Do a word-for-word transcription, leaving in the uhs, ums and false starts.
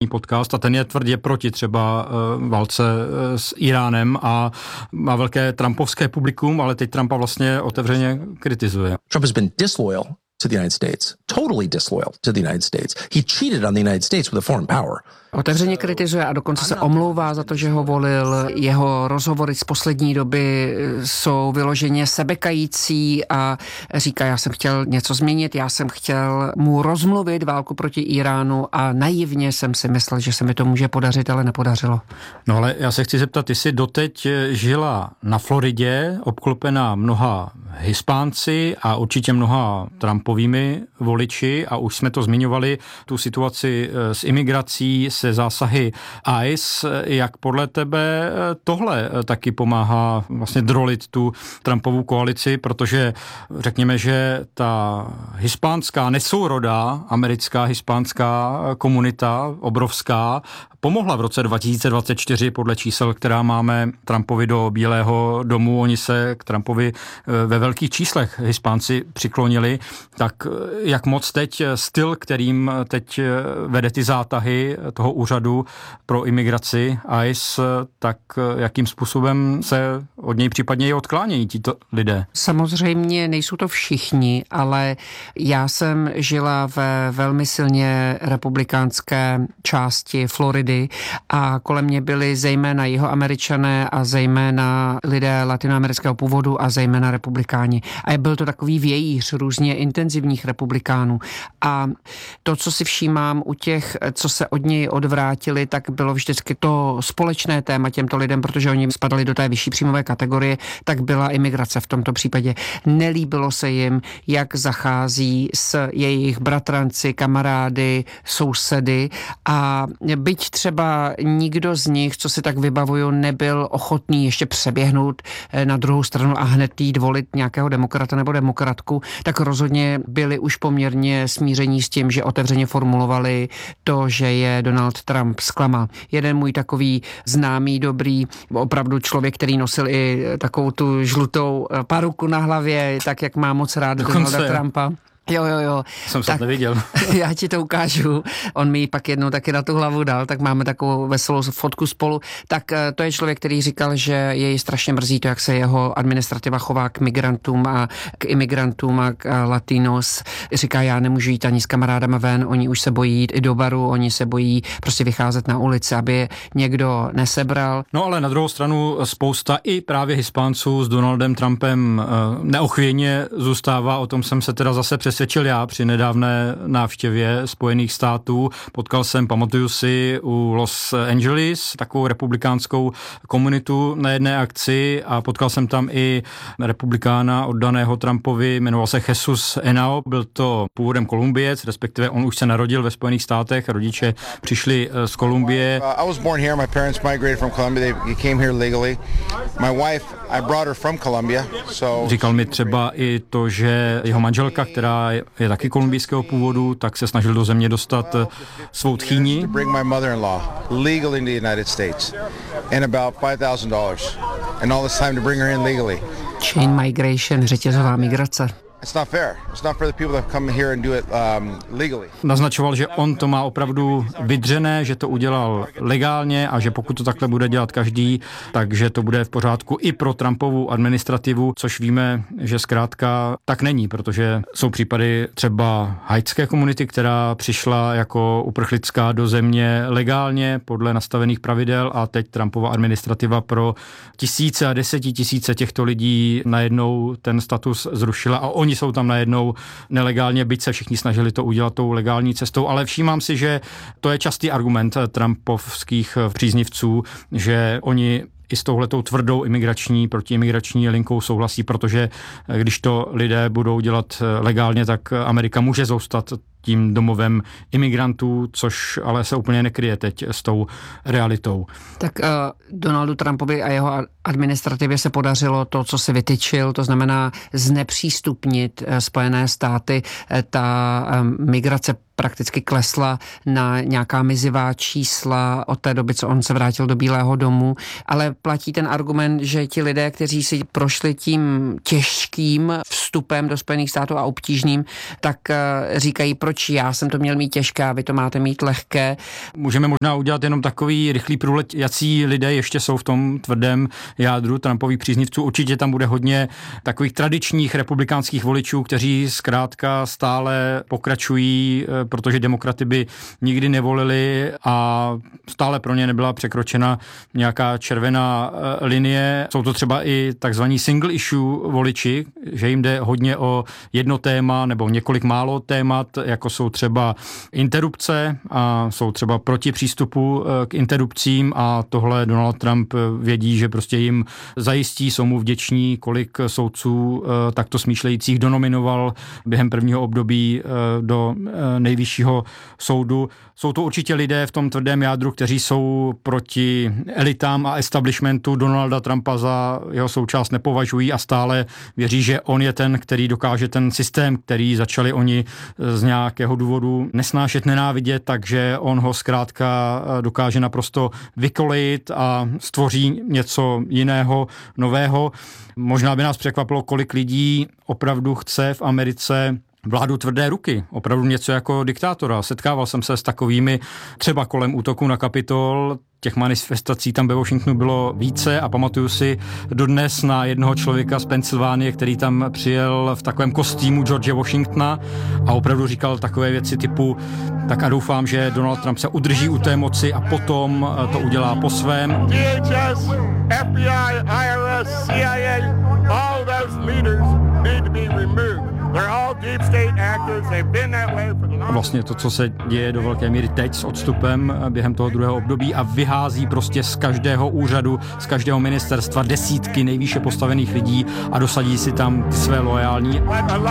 podcast a ten je tvrdě proti třeba válce s Iránem a má velké trumpovské publikum, ale teď Trumpa vlastně otevřeně kritizuje. Trump has been disloyal to the United States, totally disloyal to the United States. He cheated on the United States with a foreign power. Otevřeně kritizuje a dokonce se omlouvá za to, že ho volil. Jeho rozhovory z poslední doby jsou vyloženě sebekající a říká, já jsem chtěl něco změnit, já jsem chtěl mu rozmluvit válku proti Iránu a naivně jsem si myslel, že se mi to může podařit, ale nepodařilo. No ale já se chci zeptat, ty jsi doteď žila na Floridě, obklopená mnoha Hispánci a určitě mnoha Trumpovými voliči a už jsme to zmiňovali, tu situaci s imigrací, se zásahy I C E. Jak podle tebe tohle taky pomáhá vlastně drolit tu Trumpovu koalici, protože řekněme, že ta hispánská nesourodá americká hispánská komunita, obrovská, pomohla v roce dva tisíce dvacet čtyři podle čísel, která máme Trumpovi do Bílého domu. Oni se k Trumpovi ve velkých číslech Hispánci přiklonili. Tak jak moc teď styl, kterým teď vede ty zátahy toho úřadu pro imigraci I C E, tak jakým způsobem se od něj případně i odklánějí tito lidé? Samozřejmě nejsou to všichni, ale já jsem žila ve velmi silně republikánské části Floridy a kolem mě byli zejména Jihoameričané a zejména lidé latinoamerického původu a zejména republikáni. A byl to takový vějíř různě intenzivních republikánů. A to, co si všímám u těch, co se od něj odvrátili, tak bylo vždycky to společné téma těmto lidem, protože oni spadali do té vyšší příjmové kategorie, tak byla imigrace v tomto případě. Nelíbilo se jim, jak zachází s jejich bratranci, kamarády, sousedy a byť třeba nikdo z nich, co si tak vybavuju, nebyl ochotný ještě přeběhnout na druhou stranu a hned jít volit nějakého demokrata nebo demokratku, tak rozhodně byli už poměrně smíření s tím, že otevřeně formulovali to, že je Donald Trump zklamal. Jeden můj takový známý, dobrý, opravdu člověk, který nosil i takovou tu žlutou paruku na hlavě, tak jak má moc rád Donalda Trumpa. Jo, jo, jo. Jsem se neviděl. Já ti to ukážu. On mi pak jednou taky na tu hlavu dal, tak máme takovou veselou fotku spolu. Tak to je člověk, který říkal, že jej strašně mrzí to, jak se jeho administrativa chová k migrantům a k imigrantům a k latinos. Říká, já nemůžu jít ani s kamarádama ven, oni už se bojí jít i do baru, oni se bojí prostě vycházet na ulici, aby je někdo nesebral. No ale na druhou stranu spousta i právě Hispánců s Donaldem Trumpem neochvějně zůstává, o tom jsem se teda zase přesvědčil já při nedávné návštěvě Spojených států. Potkal jsem, pamatuju si, u Los Angeles takovou republikánskou komunitu na jedné akci a potkal jsem tam i republikána oddaného Trumpovi, jmenoval se Jesus Henao, byl to původem Kolumbiec, respektive on už se narodil ve Spojených státech, rodiče přišli z Kolumbie. I was born here, my parents migrated from Colombia, they came here legally. My wife, I brought her from Colombia, so... Říkal mi třeba i to, že jeho manželka, která je taky kolumbijského původu, tak se snažil do země dostat svou tchýni. Chain migration, řetězová migrace. It's not fair. It's not fair the people that come here and do it um, legally. Naznačoval, že on to má opravdu vydřené, že to udělal legálně a že pokud to takhle bude dělat každý, takže to bude v pořádku i pro Trumpovu administrativu, což víme, že zkrátka tak není, protože jsou případy třeba haitské komunity, která přišla jako uprchlická do země legálně podle nastavených pravidel a teď Trumpova administrativa pro tisíce a desetitisíce těchto lidí najednou ten status zrušila a oni jsou tam najednou nelegálně, byť se všichni snažili to udělat tou legální cestou, ale všímám si, že to je častý argument trumpovských příznivců, že oni i s touhletou tvrdou imigrační, protiimigrační linkou souhlasí, protože když to lidé budou dělat legálně, tak Amerika může zůstat tím domovem imigrantů, což ale se úplně nekryje teď s tou realitou. Tak uh, Donaldu Trumpovi a jeho administrativě se podařilo to, co si vytyčil, to znamená znepřístupnit uh, Spojené státy. Uh, ta um, migrace prakticky klesla na nějaká mizivá čísla od té doby, co on se vrátil do Bílého domu, ale platí ten argument, že ti lidé, kteří si prošli tím těžkým vstupem do Spojených států a obtížným, tak uh, říkají, proč proč já jsem to měl mít těžké a vy to máte mít lehké. Můžeme možná udělat jenom takový rychlý průlet, jací lidé ještě jsou v tom tvrdém jádru Trumpových příznivců. Určitě tam bude hodně takových tradičních republikánských voličů, kteří zkrátka stále pokračují, protože demokraty by nikdy nevolili a stále pro ně nebyla překročena nějaká červená linie. Jsou to třeba i takzvaní single issue voliči, že jim jde hodně o jedno téma nebo několik málo témat, jako jsou třeba interrupce a jsou třeba proti přístupu k interrupcím a tohle Donald Trump vědí, že prostě jim zajistí, jsou mu vděční, kolik soudců takto smýšlejících donominoval během prvního období do nejvyššího soudu. Jsou to určitě lidé v tom tvrdém jádru, kteří jsou proti elitám a establishmentu Donalda Trumpa za jeho součást nepovažují a stále věří, že on je ten, který dokáže ten systém, který začali oni z nějakého důvodu nesnášet, nenávidět, takže on ho zkrátka dokáže naprosto vykolejit a stvoří něco jiného, nového. Možná by nás překvapilo, kolik lidí opravdu chce v Americe vládu tvrdé ruky, opravdu něco jako diktátora. Setkával jsem se s takovými třeba kolem útoku na Kapitol, těch manifestací tam ve Washingtonu bylo více a pamatuju si dodnes na jednoho člověka z Pensylvánie, který tam přijel v takovém kostýmu George Washingtona a opravdu říkal takové věci typu tak a doufám, že Donald Trump se udrží u té moci a potom to udělá po svém. D H S, F B I, I R S, C I A, all those leaders need to be removed. They're all deep state actors. They've been that way for the longest. Vlastně to, co se děje do velké míry teď s odstupem během toho druhého období a vyhází prostě z každého úřadu, z každého ministerstva desítky nejvýše postavených lidí a dosadí si tam ty své loajální.